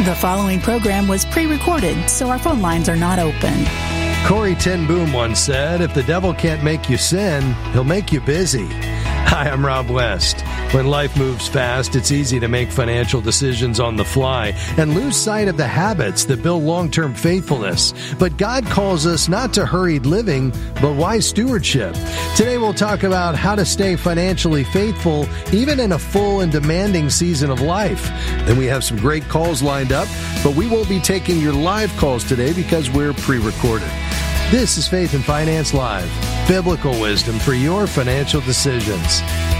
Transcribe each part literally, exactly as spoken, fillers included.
The following program was pre-recorded, so our phone lines are not open. Corrie ten Boom once said, if the devil can't make you sin, he'll make you busy. Hi, I'm Rob West. When life moves fast, it's easy to make financial decisions on the fly and lose sight of the habits that build long-term faithfulness. But God calls us not to hurried living, but wise stewardship. Today we'll talk about how to stay financially faithful even in a full and demanding season of life. Then we have some great calls lined up, but we won't be taking your live calls today because we're pre-recorded. This is Faith and Finance Live, biblical wisdom for your financial decisions.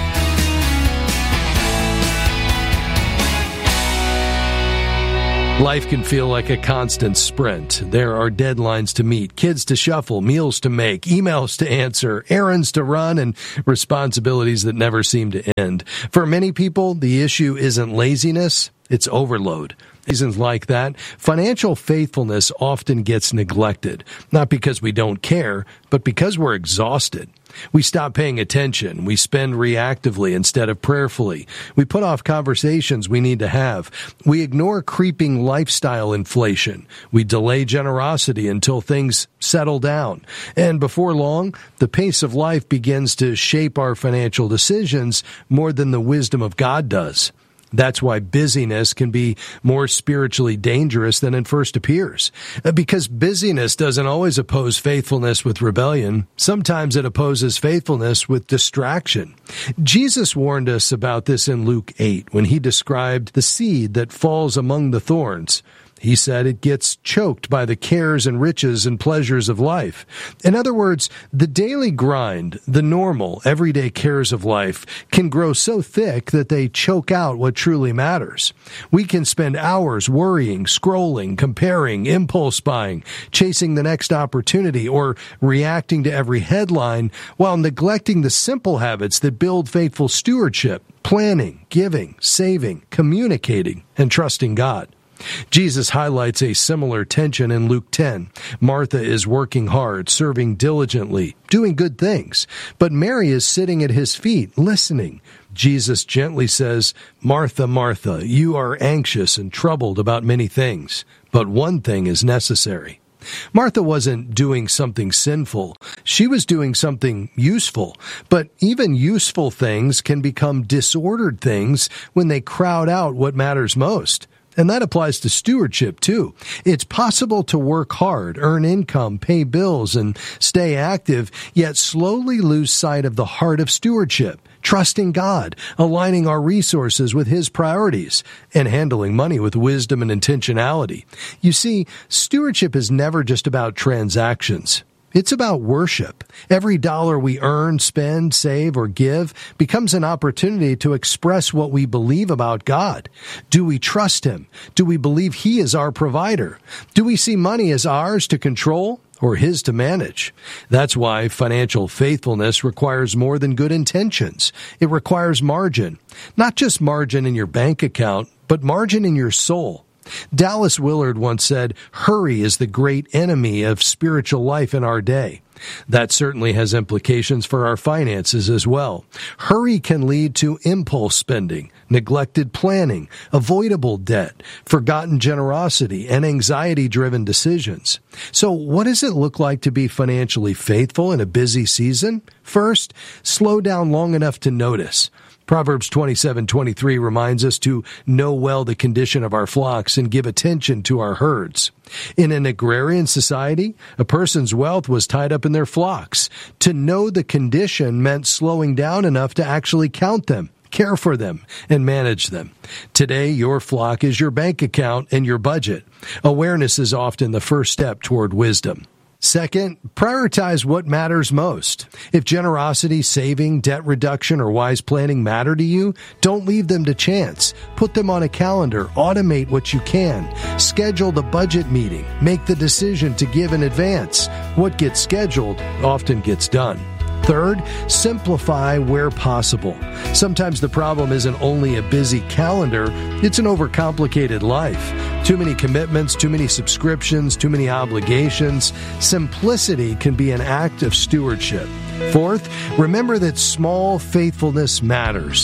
Life can feel like a constant sprint. There are deadlines to meet, kids to shuffle, meals to make, emails to answer, errands to run, and responsibilities that never seem to end. For many people, the issue isn't laziness, it's overload. Reasons like that, financial faithfulness often gets neglected, not because we don't care, but because we're exhausted. We stop paying attention. We spend reactively instead of prayerfully. We put off conversations we need to have. We ignore creeping lifestyle inflation. We delay generosity until things settle down. And before long, the pace of life begins to shape our financial decisions more than the wisdom of God does. That's why busyness can be more spiritually dangerous than it first appears. Because busyness doesn't always oppose faithfulness with rebellion. Sometimes it opposes faithfulness with distraction. Jesus warned us about this in Luke eight when he described the seed that falls among the thorns. He said it gets choked by the cares and riches and pleasures of life. In other words, the daily grind, the normal, everyday cares of life can grow so thick that they choke out what truly matters. We can spend hours worrying, scrolling, comparing, impulse buying, chasing the next opportunity, or reacting to every headline while neglecting the simple habits that build faithful stewardship, planning, giving, saving, communicating, and trusting God. Jesus highlights a similar tension in Luke ten. Martha is working hard, serving diligently, doing good things, but Mary is sitting at his feet, listening. Jesus gently says, Martha, Martha, you are anxious and troubled about many things, but one thing is necessary. Martha wasn't doing something sinful. She was doing something useful. But even useful things can become disordered things when they crowd out what matters most. And that applies to stewardship, too. It's possible to work hard, earn income, pay bills, and stay active, yet slowly lose sight of the heart of stewardship, trusting God, aligning our resources with His priorities, and handling money with wisdom and intentionality. You see, stewardship is never just about transactions. It's about worship. Every dollar we earn, spend, save, or give becomes an opportunity to express what we believe about God. Do we trust Him? Do we believe He is our provider? Do we see money as ours to control or His to manage? That's why financial faithfulness requires more than good intentions. It requires margin. Not just margin in your bank account, but margin in your soul. Dallas Willard once said, hurry is the great enemy of spiritual life in our day. That certainly has implications for our finances as well. Hurry can lead to impulse spending, neglected planning, avoidable debt, forgotten generosity, and anxiety-driven decisions. So what does it look like to be financially faithful in a busy season? First, slow down long enough to notice. Proverbs twenty-seven twenty-three reminds us to know well the condition of our flocks and give attention to our herds. In an agrarian society, a person's wealth was tied up in their flocks. To know the condition meant slowing down enough to actually count them, care for them, and manage them. Today, your flock is your bank account and your budget. Awareness is often the first step toward wisdom. Second, prioritize what matters most. If generosity, saving, debt reduction, or wise planning matter to you, don't leave them to chance. Put them on a calendar. Automate what you can. Schedule the budget meeting. Make the decision to give in advance. What gets scheduled often gets done. Third, simplify where possible. Sometimes the problem isn't only a busy calendar, it's an overcomplicated life. Too many commitments, too many subscriptions, too many obligations. Simplicity can be an act of stewardship. Fourth, remember that small faithfulness matters.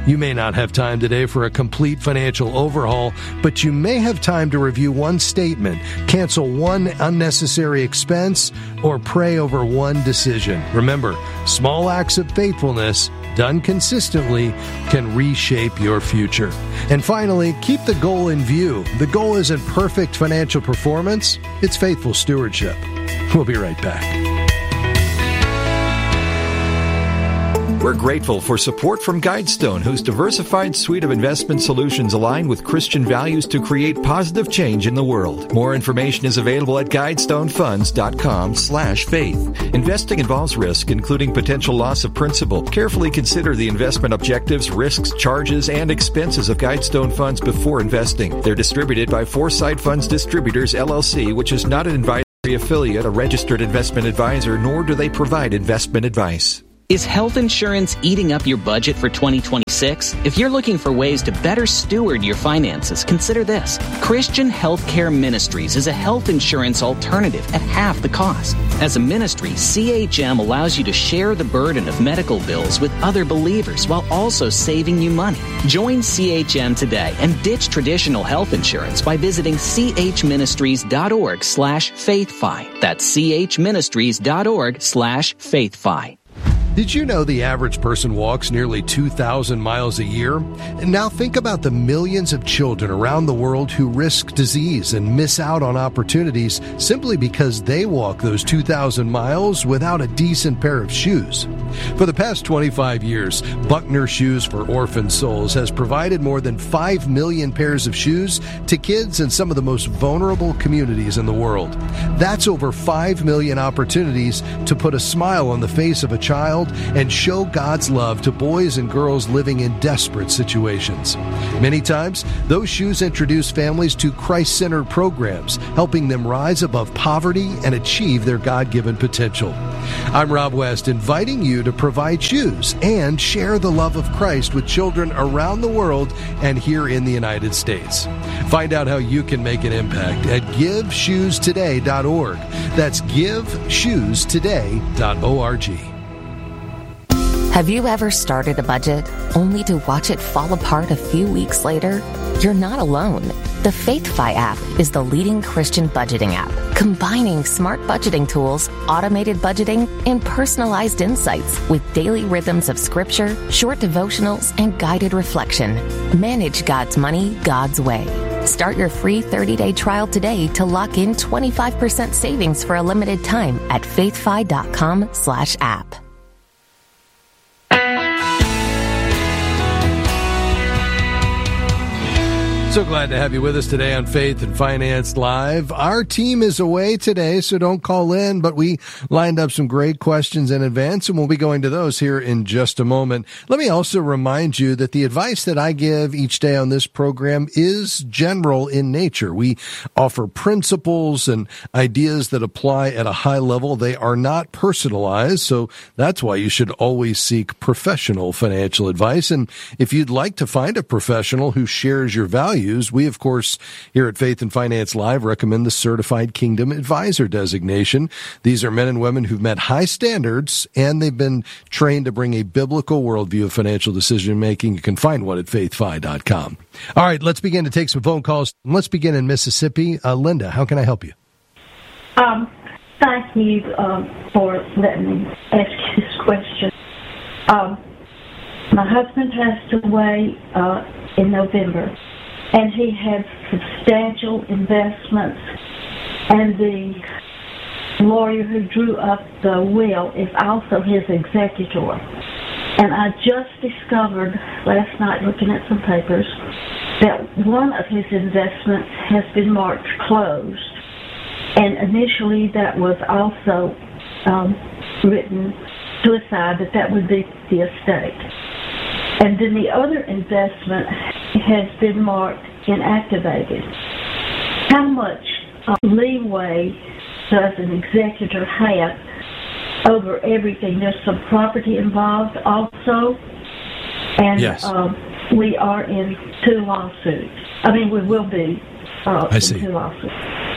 You may not have time today for a complete financial overhaul, but you may have time to review one statement, cancel one unnecessary expense, or pray over one decision. Remember, small acts of faithfulness done consistently can reshape your future. And finally, keep the goal in view. The goal isn't perfect financial performance, it's faithful stewardship. We'll be right back. We're grateful for support from Guidestone, whose diversified suite of investment solutions align with Christian values to create positive change in the world. More information is available at guidestonefunds.com slash faith. Investing involves risk, including potential loss of principal. Carefully consider the investment objectives, risks, charges, and expenses of Guidestone Funds before investing. They're distributed by Foresight Funds Distributors, L L C, which is not an advisory affiliate, a registered investment advisor, nor do they provide investment advice. Is health insurance eating up your budget for twenty twenty-six? If you're looking for ways to better steward your finances, consider this. Christian Healthcare Ministries is a health insurance alternative at half the cost. As a ministry, C H M allows you to share the burden of medical bills with other believers while also saving you money. Join C H M today and ditch traditional health insurance by visiting chministries.org slash faithfi. That's chministries.org slash faithfi. Did you know the average person walks nearly two thousand miles a year? And now think about the millions of children around the world who risk disease and miss out on opportunities simply because they walk those two thousand miles without a decent pair of shoes. For the past twenty-five years, Buckner Shoes for Orphan Souls has provided more than five million pairs of shoes to kids in some of the most vulnerable communities in the world. That's over five million opportunities to put a smile on the face of a child and show God's love to boys and girls living in desperate situations. Many times, those shoes introduce families to Christ-centered programs, helping them rise above poverty and achieve their God-given potential. I'm Rob West, inviting you to provide shoes and share the love of Christ with children around the world and here in the United States. Find out how you can make an impact at give shoes today dot org. That's give shoes today dot org. Have you ever started a budget only to watch it fall apart a few weeks later? You're not alone. The FaithFi app is the leading Christian budgeting app, combining smart budgeting tools, automated budgeting, and personalized insights with daily rhythms of scripture, short devotionals, and guided reflection. Manage God's money God's way. Start your free thirty-day trial today to lock in twenty-five percent savings for a limited time at faithfi.com slash app. So glad to have you with us today on Faith and Finance Live. Our team is away today, so don't call in, but we lined up some great questions in advance, and we'll be going to those here in just a moment. Let me also remind you that the advice that I give each day on this program is general in nature. We offer principles and ideas that apply at a high level. They are not personalized, so that's why you should always seek professional financial advice. And if you'd like to find a professional who shares your values, we, of course, here at Faith and Finance Live recommend the Certified Kingdom Advisor designation. These are men and women who've met high standards, and they've been trained to bring a biblical worldview of financial decision-making. You can find one at faith fi dot com. All right, let's begin to take some phone calls. Let's begin in Mississippi. Uh, Linda, how can I help you? Um, thank you um, for letting me ask you this question. Um, my husband passed away uh, in November. And he had substantial investments, and the lawyer who drew up the will is also his executor. And I just discovered last night, looking at some papers, that one of his investments has been marked closed. And initially that was also um, written to a side that that would be the estate. And then the other investment has been marked inactivated. How much uh, leeway does an executor have over everything? There's some property involved also, and yes. um, we are in two lawsuits. I mean, we will be uh, I in see. two lawsuits.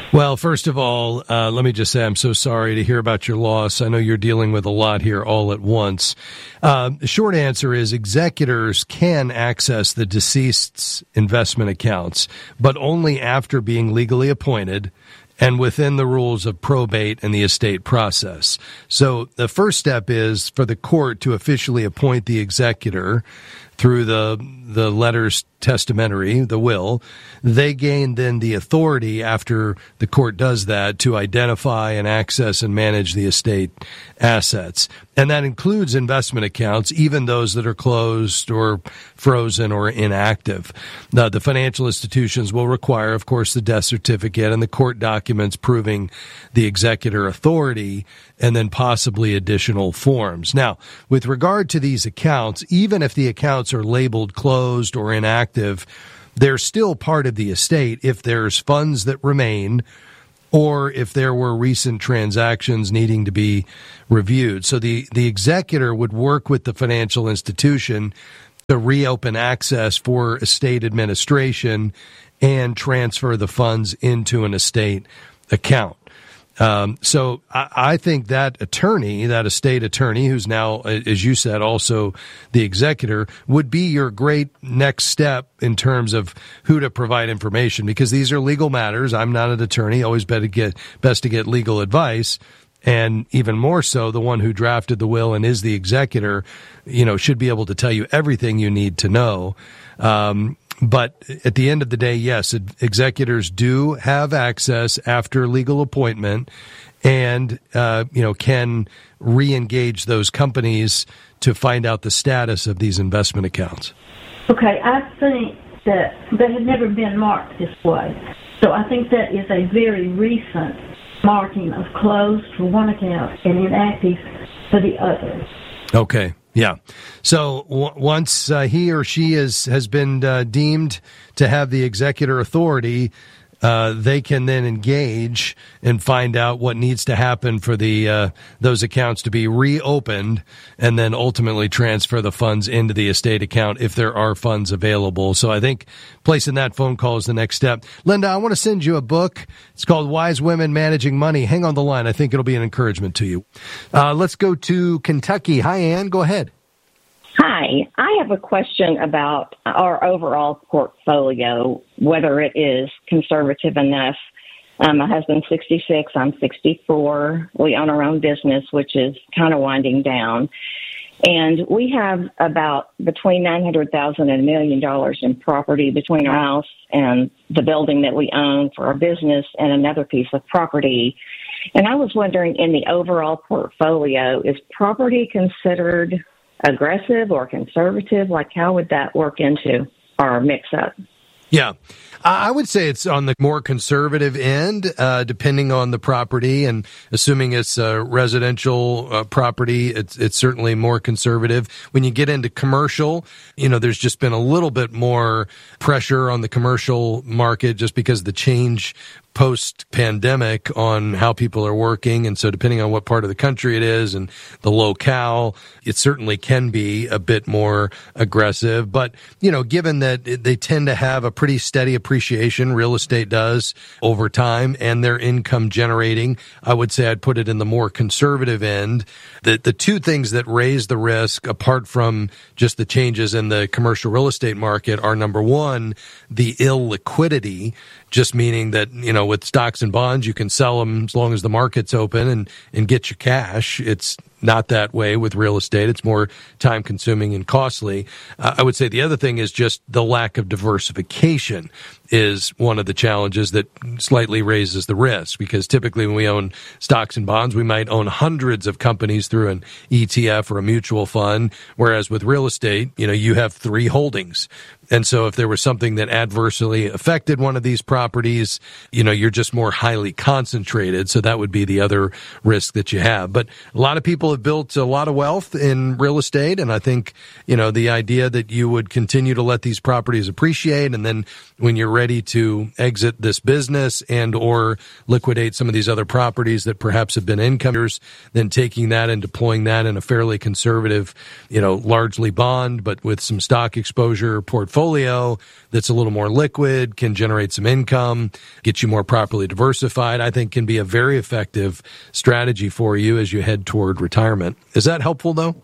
Well, first of all, uh, let me just say I'm so sorry to hear about your loss. I know you're dealing with a lot here all at once. Uh, the short answer is executors can access the deceased's investment accounts, but only after being legally appointed and within the rules of probate and the estate process. So the first step is for the court to officially appoint the executor through the the letters testamentary, the will. They gain then the authority after the court does that to identify and access and manage the estate assets. And that includes investment accounts, even those that are closed or frozen or inactive. Now, the financial institutions will require, of course, the death certificate and the court documents proving the executor authority, and then possibly additional forms. Now, with regard to these accounts, even if the accounts are labeled closed or inactive, they're still part of the estate if there's funds that remain or if there were recent transactions needing to be reviewed. So the, the executor would work with the financial institution to reopen access for estate administration and transfer the funds into an estate account. Um, so I, I think that attorney, that estate attorney, who's now, as you said, also the executor, would be your great next step in terms of who to provide information, because these are legal matters. I'm not an attorney. Always better to get, best to get legal advice. And even more so, the one who drafted the will and is the executor, you know, should be able to tell you everything you need to know. Um, But at the end of the day, yes, executors do have access after legal appointment and, uh, you know, can re-engage those companies to find out the status of these investment accounts. Okay, I think that they had never been marked this way. So I think that is a very recent marking of closed for one account and inactive for the other. Okay. Yeah. So w- once uh, he or she is has been uh, deemed to have the executor authority, uh, they can then engage and find out what needs to happen for the uh, those accounts to be reopened, and then ultimately transfer the funds into the estate account if there are funds available. So I think placing that phone call is the next step. Linda, I want to send you a book. It's called Wise Women Managing Money. Hang on the line. I think it'll be an encouragement to you. Uh, let's go to Kentucky. Hi, Ann. Go ahead. Hi. I have a question about our overall portfolio, whether it is conservative enough. Um, my husband's sixty-six. I'm sixty-four. We own our own business, which is kind of winding down. And we have about between nine hundred thousand dollars and a million dollars in property between our house and the building that we own for our business and another piece of property. And I was wondering, in the overall portfolio, is property considered aggressive or conservative? Like, how would that work into our mix-up? Yeah, I would say it's on the more conservative end, uh, depending on the property, and assuming it's a residential uh, property, it's it's certainly more conservative. When you get into commercial, you know, there's just been a little bit more pressure on the commercial market just because of the change post-pandemic on how people are working. And so depending on what part of the country it is and the locale, it certainly can be a bit more aggressive. But, you know, given that they tend to have a pretty steady appreciation, real estate does, over time, and they're income generating, I would say I'd put it in the more conservative end. The, the two things that raise the risk, apart from just the changes in the commercial real estate market, are, number one, the illiquidity, just meaning that, you know, with stocks and bonds, you can sell them as long as the market's open and, and get your cash. It's not that way with real estate. It's more time consuming and costly. Uh, I would say the other thing is just the lack of diversification is one of the challenges that slightly raises the risk, because typically when we own stocks and bonds, we might own hundreds of companies through an E T F or a mutual fund, whereas with real estate, you know, you have three holdings. And so if there was something that adversely affected one of these properties, you know, you're just more highly concentrated. So that would be the other risk that you have. But a lot of people have built a lot of wealth in real estate, and I think, you know, the idea that you would continue to let these properties appreciate, and then when you're ready to exit this business and or liquidate some of these other properties that perhaps have been incomers, then taking that and deploying that in a fairly conservative, you know, largely bond, but with some stock exposure portfolio that's a little more liquid, can generate some income, get you more properly diversified, I think can be a very effective strategy for you as you head toward retirement. Is that helpful, though?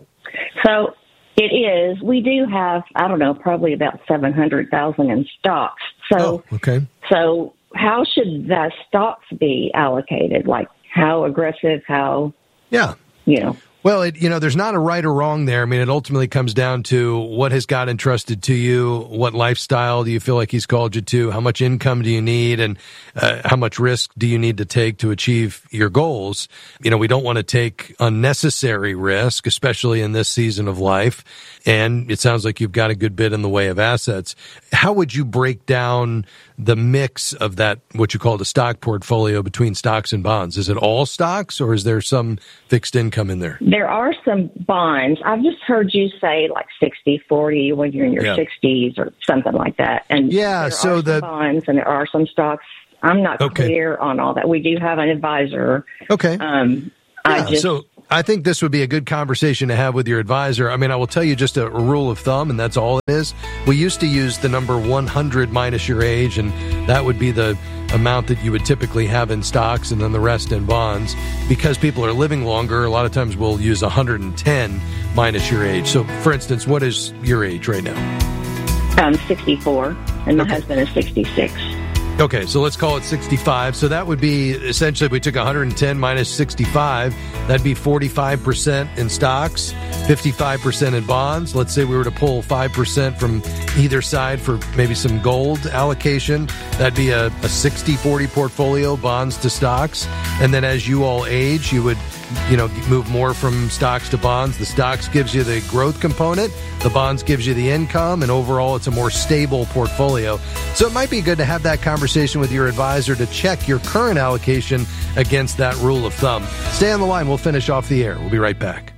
So it is. We do have, I don't know, probably about seven hundred thousand in stocks. So, oh, okay. So how should the stocks be allocated? Like how aggressive, how, yeah, you know? Well, it, you know, there's not a right or wrong there. I mean, it ultimately comes down to what has God entrusted to you, what lifestyle do you feel like he's called you to, how much income do you need, and uh, how much risk do you need to take to achieve your goals. You know, we don't want to take unnecessary risk, especially in this season of life. And it sounds like you've got a good bit in the way of assets. How would you break down the mix of that, what you call the stock portfolio between stocks and bonds? Is it all stocks, or is there some fixed income in there? There are some bonds. I've just heard you say like sixty forty when you're in your yeah. sixties or something like that. And yeah, there so are the some bonds and there are some stocks. I'm not okay. clear on all that. We do have an advisor. Okay. Um, yeah, I just, so I think this would be a good conversation to have with your advisor. I mean, I will tell you just a, a rule of thumb, and that's all it is. We used to use the number one hundred minus your age, and that would be the amount that you would typically have in stocks and then the rest in bonds. Because people are living longer, a lot of times we'll use one hundred ten minus your age. So, for instance, what is your age right now? I'm sixty-four, and my okay. husband is sixty-six. Okay, so let's call it sixty-five. So that would be, essentially, if we took one hundred ten minus sixty-five, that'd be forty-five percent in stocks, fifty-five percent in bonds. Let's say we were to pull five percent from either side for maybe some gold allocation. That'd be a, a sixty forty portfolio, bonds to stocks. And then as you all age, you would, you know, move more from stocks to bonds. The stocks gives you the growth component. The bonds gives you the income, and overall it's a more stable portfolio. So it might be good to have that conversation with your advisor to check your current allocation against that rule of thumb. Stay on the line. We'll finish off the air. We'll be right back.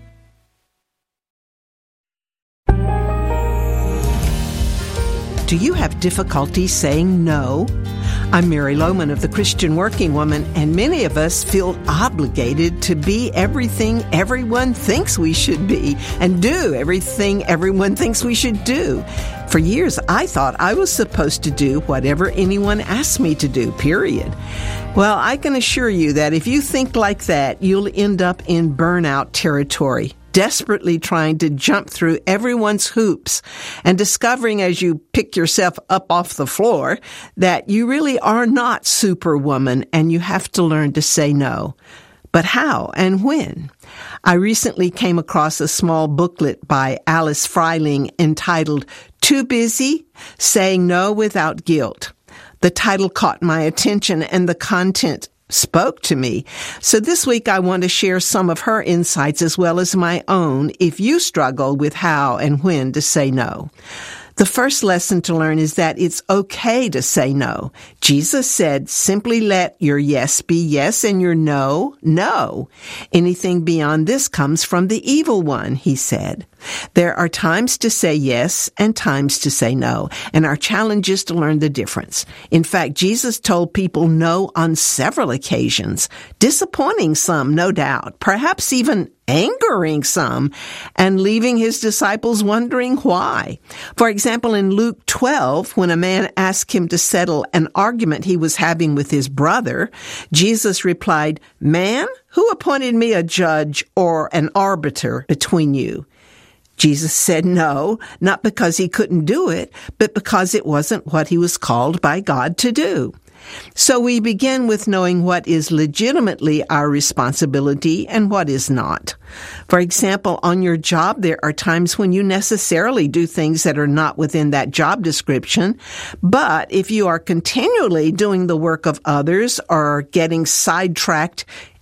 Do you have difficulty saying no? I'm Mary Lohman of the Christian Working Woman, and many of us feel obligated to be everything everyone thinks we should be and do everything everyone thinks we should do. For years, I thought I was supposed to do whatever anyone asked me to do, period. Well, I can assure you that if you think like that, you'll end up in burnout territory, desperately trying to jump through everyone's hoops and discovering as you pick yourself up off the floor that you really are not Superwoman and you have to learn to say no. But how and when? I recently came across a small booklet by Alice Freiling entitled Too Busy? Saying No Without Guilt. The title caught my attention and the content spoke to me. So this week I want to share some of her insights as well as my own if you struggle with how and when to say no. The first lesson to learn is that it's okay to say no. Jesus said, simply let your yes be yes and your no, no. Anything beyond this comes from the evil one, he said. There are times to say yes and times to say no, and our challenge is to learn the difference. In fact, Jesus told people no on several occasions, disappointing some, no doubt, perhaps even angering some, and leaving his disciples wondering why. For example, in Luke twelve, when a man asked him to settle an argument he was having with his brother, Jesus replied, "Man, who appointed me a judge or an arbiter between you?" Jesus said no, not because he couldn't do it, but because it wasn't what he was called by God to do. So we begin with knowing what is legitimately our responsibility and what is not. For example, on your job, there are times when you necessarily do things that are not within that job description. But if you are continually doing the work of others or getting sidetracked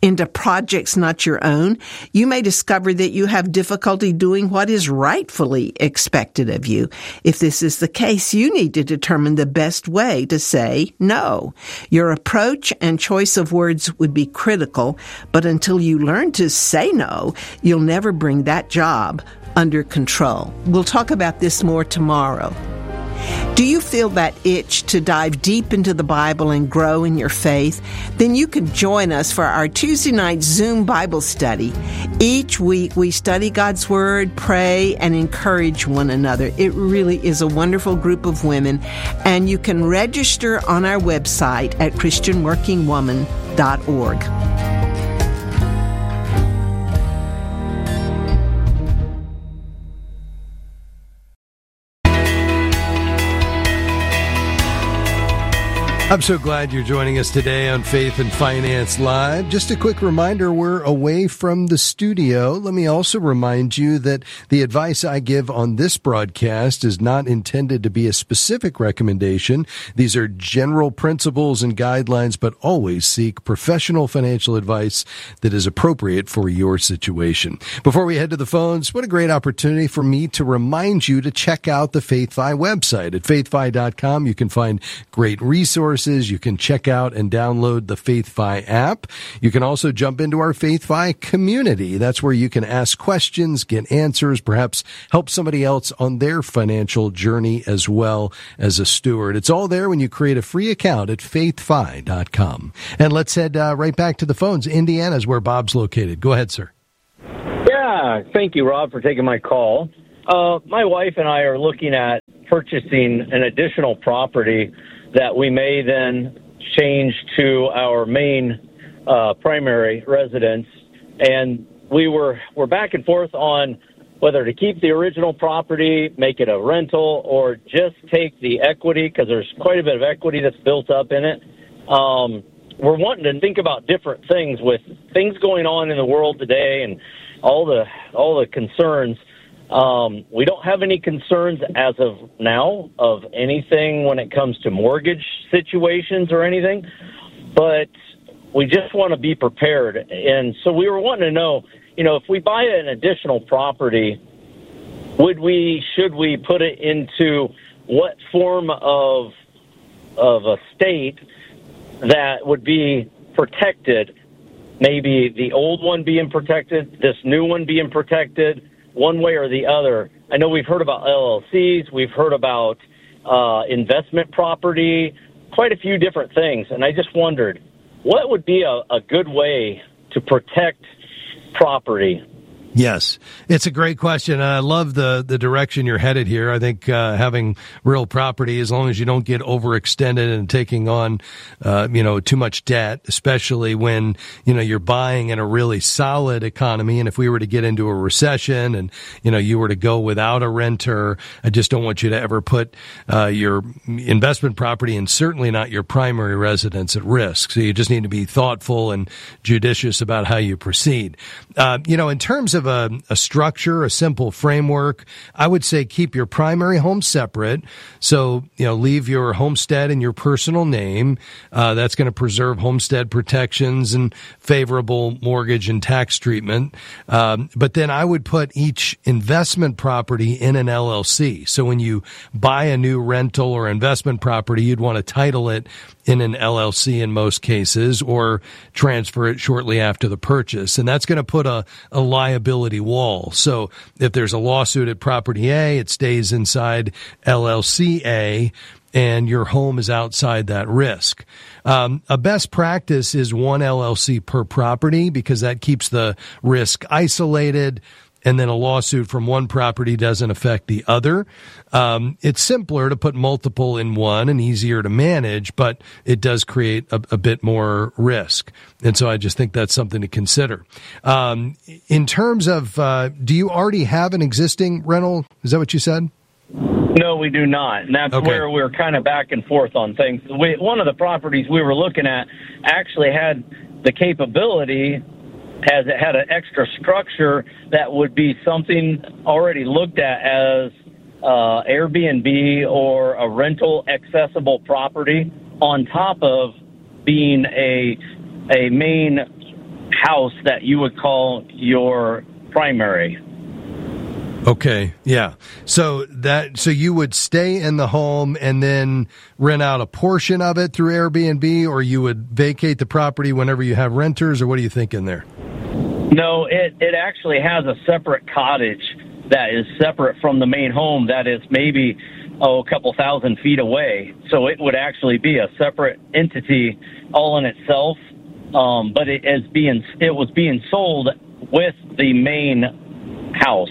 into projects not your own, you may discover that you have difficulty doing what is rightfully expected of you. If this is the case, you need to determine the best way to say no. Your approach and choice of words would be critical, but until you learn to say no, you'll never bring that job under control. We'll talk about this more tomorrow. Do you feel that itch to dive deep into the Bible and grow in your faith? Then you can join us for our Tuesday night Zoom Bible study. Each week we study God's Word, pray, and encourage one another. It really is a wonderful group of women, and you can register on our website at christian working woman dot org. I'm so glad you're joining us today on Faith and Finance Live. Just a quick reminder, we're away from the studio. Let me also remind you that the advice I give on this broadcast is not intended to be a specific recommendation. These are general principles and guidelines, but always seek professional financial advice that is appropriate for your situation. Before we head to the phones, what a great opportunity for me to remind you to check out the FaithFi website. At faith fi dot com, you can find great resources. You can check out and download the FaithFi app. You can also jump into our FaithFi community. That's where you can ask questions, get answers, perhaps help somebody else on their financial journey as well as a steward. It's all there when you create a free account at faith fi dot com. And let's head uh, right back to the phones. Indiana is where Bob's located. Go ahead, sir. Yeah, thank you, Rob, for taking my call. Uh, my wife and I are looking at purchasing an additional property that we may then change to our main uh, primary residence. And we were, we're back and forth on whether to keep the original property, make it a rental, or just take the equity, because there's quite a bit of equity that's built up in it. Um, we're wanting to think about different things with things going on in the world today and all the all the concerns. Um, we don't have any concerns as of now of anything when it comes to mortgage situations or anything, but we just want to be prepared. And so we were wanting to know, you know, if we buy an additional property, would we, should we put it into what form of, of a state that would be protected? Maybe the old one being protected, this new one being protected, one way or the other. I know we've heard about L L Cs, we've heard about uh, investment property, quite a few different things. And I just wondered, what would be a, a good way to protect property? Yes, it's a great question. And I love the, the direction you're headed here. I think uh, having real property, as long as you don't get overextended and taking on, uh, you know, too much debt, especially when, you know, you're buying in a really solid economy. And if we were to get into a recession and, you know, you were to go without a renter, I just don't want you to ever put uh, your investment property and certainly not your primary residence at risk. So you just need to be thoughtful and judicious about how you proceed. Uh, you know, in terms of A, a structure, a simple framework, I would say keep your primary home separate. So, you know, leave your homestead in your personal name. Uh, that's going to preserve homestead protections and favorable mortgage and tax treatment. Um, but then I would put each investment property in an L L C. So when you buy a new rental or investment property, you'd want to title it in an L L C in most cases, or transfer it shortly after the purchase. And that's going to put a, a liability wall. So if there's a lawsuit at property A, it stays inside L L C A, and your home is outside that risk. Um, a best practice is one L L C per property, because that keeps the risk isolated, and then a lawsuit from one property doesn't affect the other. Um, it's simpler to put multiple in one and easier to manage, but it does create a, a bit more risk. And so I just think that's something to consider. Um, in terms of, uh, do you already have an existing rental? Is that what you said? No, we do not. And that's okay. Where we're kind of back and forth on things. We, one of the properties we were looking at actually had the capability, has it had an extra structure that would be something already looked at as uh, Airbnb or a rental accessible property on top of being a a main house that you would call your primary. Okay, yeah. So that so you would stay in the home and then rent out a portion of it through Airbnb, or you would vacate the property whenever you have renters, or what are you thinking there? No, it, it actually has a separate cottage that is separate from the main home that is maybe, oh, a couple thousand feet away. So it would actually be a separate entity all in itself, um, but it is being it was being sold with the main house.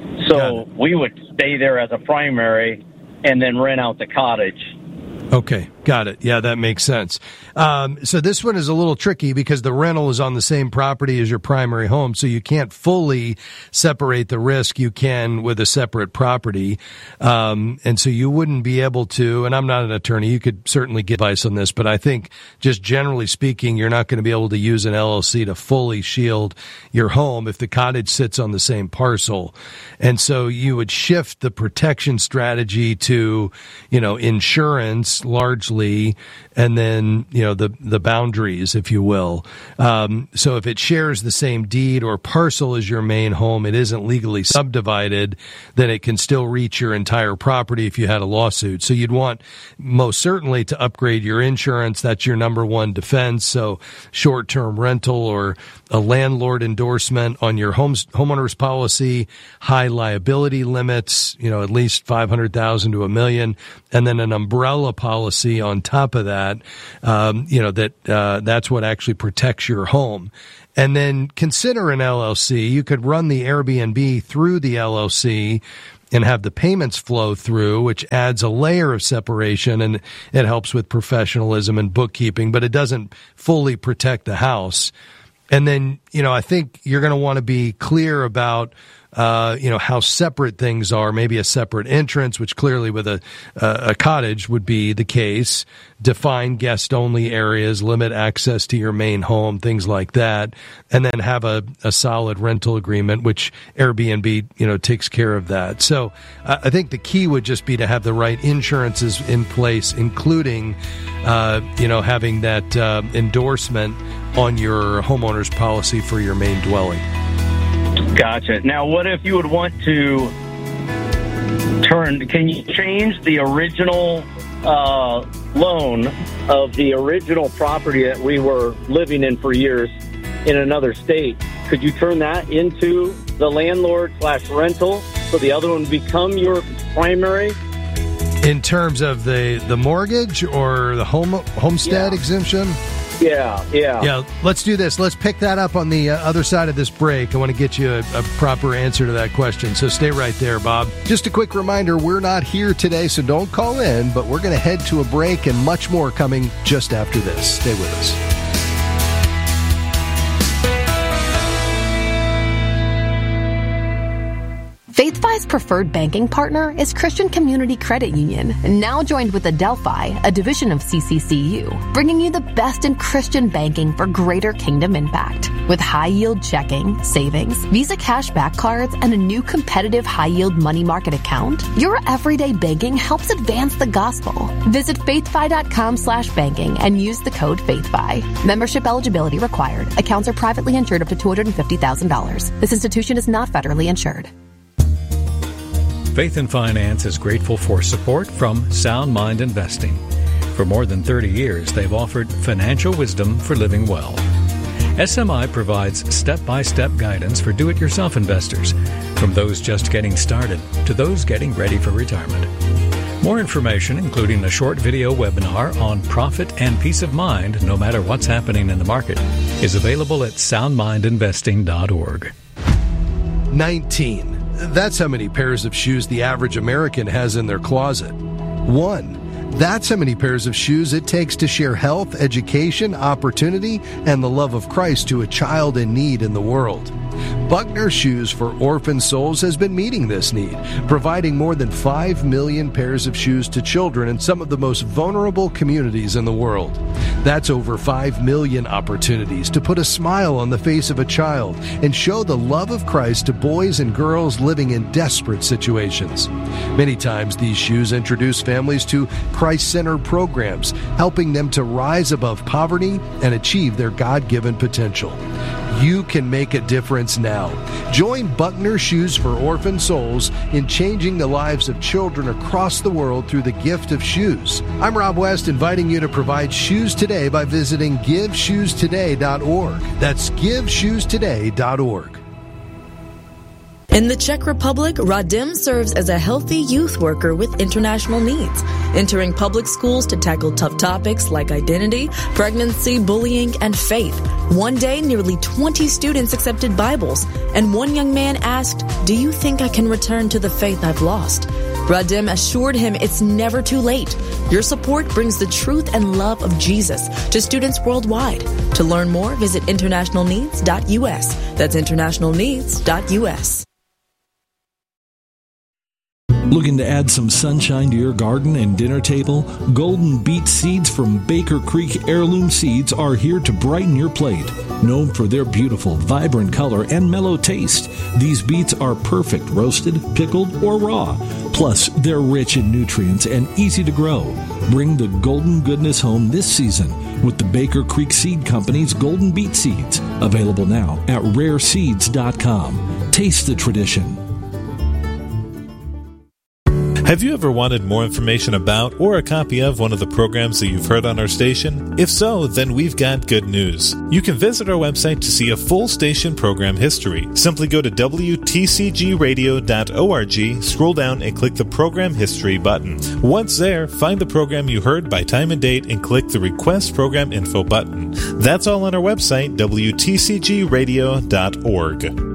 So we would stay there as a primary and then rent out the cottage. Okay, got it. Yeah, that makes sense. Um, so this one is a little tricky because the rental is on the same property as your primary home, so you can't fully separate the risk you can with a separate property. Um, and so you wouldn't be able to, and I'm not an attorney, you could certainly get advice on this, but I think just generally speaking, you're not going to be able to use an L L C to fully shield your home if the cottage sits on the same parcel. And so you would shift the protection strategy to, you know, insurance largely, and then, you know, the, the boundaries, if you will. Um, so if it shares the same deed or parcel as your main home, it isn't legally subdivided, then it can still reach your entire property if you had a lawsuit. So you'd want most certainly to upgrade your insurance. That's your number one defense. So short-term rental or a landlord endorsement on your home's, homeowner's policy, high liability limits, you know, at least five hundred thousand to a million, and then an umbrella policy on top of that, um, you know, that uh, that's what actually protects your home. And then consider an L L C. You could run the Airbnb through the L L C and have the payments flow through, which adds a layer of separation, and it helps with professionalism and bookkeeping, but it doesn't fully protect the house. And then, you know, I think you're going to want to be clear about Uh, you know, how separate things are, maybe a separate entrance, which clearly with a, uh, a cottage would be the case, define guest-only areas, limit access to your main home, things like that, and then have a, a solid rental agreement, which Airbnb, you know, takes care of that. So uh, I think the key would just be to have the right insurances in place, including, uh, you know, having that uh, endorsement on your homeowner's policy for your main dwelling. Gotcha. Now, what if you would want to turn, can you change the original uh, loan of the original property that we were living in for years in another state? Could you turn that into the landlord slash rental so the other one become your primary? In terms of the, the mortgage or the home homestead yeah. exemption? Yeah, yeah. Yeah, let's do this. Let's pick that up on the uh, other side of this break. I want to get you a, a proper answer to that question, so stay right there, Bob. Just a quick reminder, we're not here today, so don't call in, but we're going to head to a break and much more coming just after this. Stay with us. FaithFi's preferred banking partner is Christian Community Credit Union, now joined with Adelphi, a division of C C C U, bringing you the best in Christian banking for greater kingdom impact. With high-yield checking, savings, Visa cashback cards, and a new competitive high-yield money market account, your everyday banking helps advance the gospel. Visit faithfi.com slash banking and use the code FaithFi. Membership eligibility required. Accounts are privately insured up to two hundred fifty thousand dollars. This institution is not federally insured. Faith and Finance is grateful for support from Sound Mind Investing. For more than thirty years, they've offered financial wisdom for living well. S M I provides step-by-step guidance for do-it-yourself investors, from those just getting started to those getting ready for retirement. More information, including a short video webinar on profit and peace of mind no matter what's happening in the market, is available at sound mind investing dot org. nineteen. That's how many pairs of shoes the average American has in their closet. One. That's how many pairs of shoes it takes to share health, education, opportunity, and the love of Christ to a child in need in the world. Buckner Shoes for Orphan Souls has been meeting this need, providing more than five million pairs of shoes to children in some of the most vulnerable communities in the world. That's over five million opportunities to put a smile on the face of a child and show the love of Christ to boys and girls living in desperate situations. Many times these shoes introduce families to Christ-centered programs, helping them to rise above poverty and achieve their God-given potential. You can make a difference now. Join Buckner Shoes for Orphan Souls in changing the lives of children across the world through the gift of shoes. I'm Rob West, inviting you to provide shoes today by visiting give shoes today dot org. That's give shoes today dot org. In the Czech Republic, Radim serves as a healthy youth worker with international needs, entering public schools to tackle tough topics like identity, pregnancy, bullying, and faith. One day, nearly twenty students accepted Bibles, and one young man asked, "Do you think I can return to the faith I've lost?" Radim assured him it's never too late. Your support brings the truth and love of Jesus to students worldwide. To learn more, visit international needs dot U S. That's international needs dot U S. Looking to add some sunshine to your garden and dinner table? Golden Beet seeds from Baker Creek Heirloom Seeds are here to brighten your plate. Known for their beautiful, vibrant color and mellow taste, these beets are perfect roasted, pickled, or raw. Plus, they're rich in nutrients and easy to grow. Bring the golden goodness home this season with the Baker Creek Seed Company's Golden Beet Seeds. Available now at rare seeds dot com. Taste the tradition. Have you ever wanted more information about or a copy of one of the programs that you've heard on our station? If so, then we've got good news. You can visit our website to see a full station program history. Simply go to w t c g radio dot org, scroll down and click the Program History button. Once there, find the program you heard by time and date and click the Request Program Info button. That's all on our website, w t c g radio dot org.